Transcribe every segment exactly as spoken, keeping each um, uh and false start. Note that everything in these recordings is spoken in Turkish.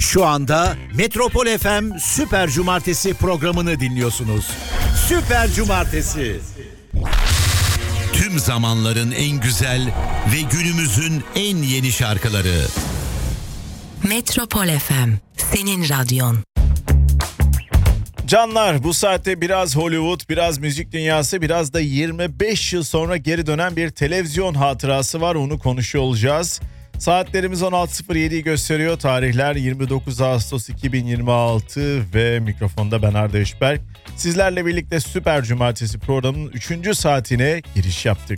Şu anda Metropol F M Süper Cumartesi programını dinliyorsunuz. Süper Cumartesi. Tüm zamanların en güzel ve günümüzün en yeni şarkıları. Metropol F M, senin radyon. Canlar, bu saatte biraz Hollywood, biraz müzik dünyası, biraz da yirmi beş yıl sonra geri dönen bir televizyon hatırası var. Onu konuşuyor olacağız. Saatlerimiz on altı sıfır yediyi gösteriyor. Tarihler yirmi dokuz Ağustos iki bin yirmi altı ve mikrofonda ben Arda Eşberk. Sizlerle birlikte Süper Cumartesi programının üçüncü saatine giriş yaptık.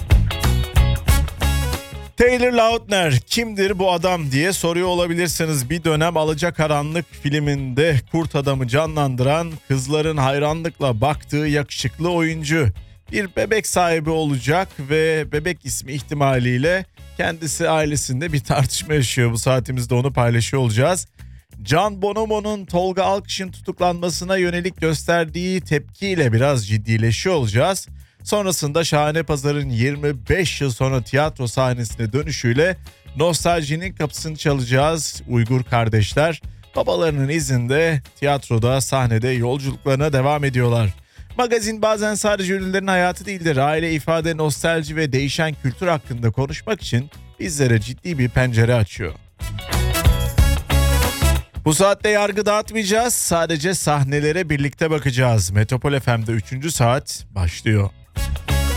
Taylor Lautner kimdir bu adam diye soruyor olabilirsiniz. Bir dönem Alacakaranlık filminde kurt adamı canlandıran, kızların hayranlıkla baktığı yakışıklı oyuncu. Bir bebek sahibi olacak ve bebek ismi ihtimaliyle kendisi ailesinde bir tartışma yaşıyor. Bu saatimizde onu paylaşıyor olacağız. Can Bonomo'nun Tolga Alkış'ın tutuklanmasına yönelik gösterdiği tepkiyle biraz ciddileşiyor olacağız. Sonrasında Şahanepazar'ın yirmi beş yıl sonra tiyatro sahnesine dönüşüyle nostaljinin kapısını çalacağız. Uygur kardeşler babalarının izinde tiyatroda, sahnede yolculuklarına devam ediyorlar. Magazin bazen sadece ünlülerin hayatı değildir. Aile, ifade, nostalji ve değişen kültür hakkında konuşmak için bizlere ciddi bir pencere açıyor. Bu saatte yargı dağıtmayacağız. Sadece sahnelere birlikte bakacağız. Metropol F M'de üçüncü saat başlıyor.